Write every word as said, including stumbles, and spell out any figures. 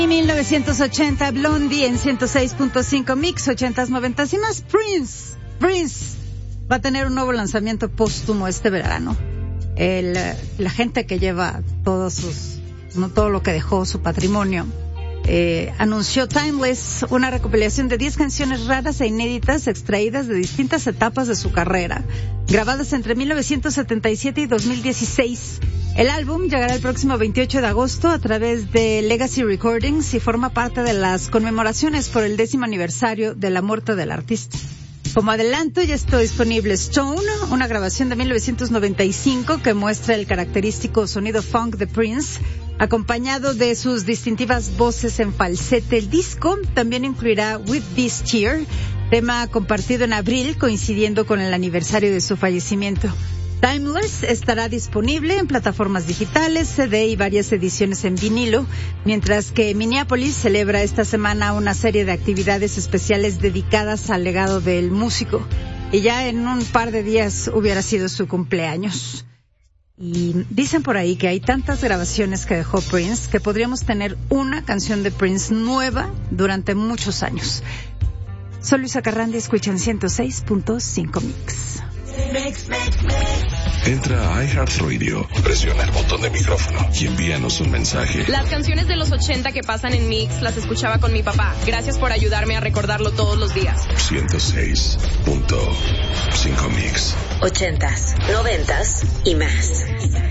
mil novecientos ochenta, Blondie en ciento seis punto cinco Mix, ochentas, noventas y más. Prince, Prince va a tener un nuevo lanzamiento póstumo este verano. El, la gente que lleva todos sus, no todo lo que dejó, su patrimonio, eh, anunció Timeless, una recopilación de diez canciones raras e inéditas extraídas de distintas etapas de su carrera, grabadas entre mil novecientos setenta y siete y dos mil dieciséis. El álbum llegará el próximo veintiocho de agosto a través de Legacy Recordings y forma parte de las conmemoraciones por el décimo aniversario de la muerte del artista. Como adelanto, ya está disponible Stone, una grabación de mil novecientos noventa y cinco que muestra el característico sonido funk de Prince, acompañado de sus distintivas voces en falsete. El disco también incluirá With This Tear, tema compartido en abril, coincidiendo con el aniversario de su fallecimiento. Timeless estará disponible en plataformas digitales, C D y varias ediciones en vinilo, mientras que Minneapolis celebra esta semana una serie de actividades especiales dedicadas al legado del músico. Y ya en un par de días hubiera sido su cumpleaños. Y dicen por ahí que hay tantas grabaciones que dejó Prince que podríamos tener una canción de Prince nueva durante muchos años. Soy Luisa Carrandi, escuchan ciento seis punto cinco Mix. Mix, mix, mix. Entra a iHeartRadio, presiona el botón de micrófono y envíanos un mensaje. Las canciones de los ochenta que pasan en Mix las escuchaba con mi papá. Gracias por ayudarme a recordarlo todos los días. ciento seis punto cinco Mix. Ochentas, noventas y más.